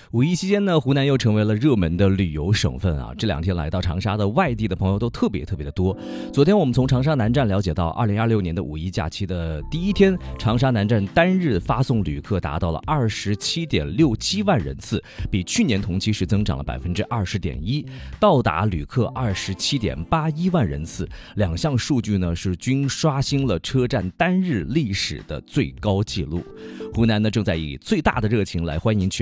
五一期间呢，湖南又成为了热门的旅游省份啊。这2天来到长沙的外地的朋友都特别的多。昨天我们从长沙南站了解到，2026年的五一假期的第一天，长沙南站单日发送旅客达到了27.67万人次，比去年同期是增长了20.1%，到达旅客27.81万人次。2项数据呢是均刷新了车站单日历史的最高纪录。湖南呢正在以最大的热情来欢迎